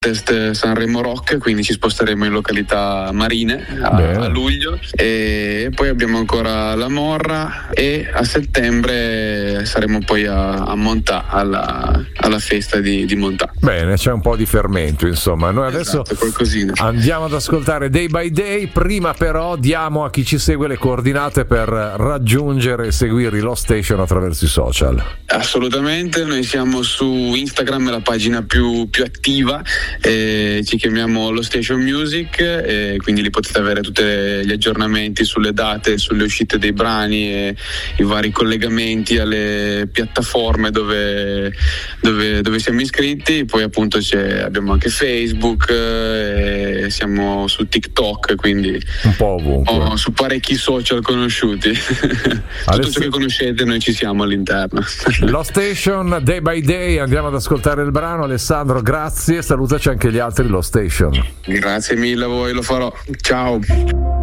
contest Sanremo Rock, quindi ci sposteremo in località marine a luglio, e poi abbiamo ancora la Morra, e a settembre saremo poi a Montà alla festa di Montà. Bene, c'è un po' di fermento, insomma. Noi adesso andiamo ad ascoltare Day by Day. Prima però diamo a chi ci segue le coordinate per raggiungere e seguire Lost Station attraverso i social. Assolutamente, noi siamo su Instagram, la pagina più attiva, ci chiamiamo Lost Station Music, e quindi lì potete avere tutti gli aggiornamenti sulle date, sulle uscite dei brani e i vari collegamenti alle piattaforme dove siamo iscritti. Poi appunto abbiamo anche Facebook, siamo su TikTok, quindi un po' ovunque, su parecchi social conosciuti. Tutto ciò che conoscete, noi ci siamo all'interno. Lost Station, Day by Day, andiamo ad ascoltare il brano. Alessandro, grazie, salutaci anche gli altri Lost Station. Grazie mille a voi, lo farò, ciao.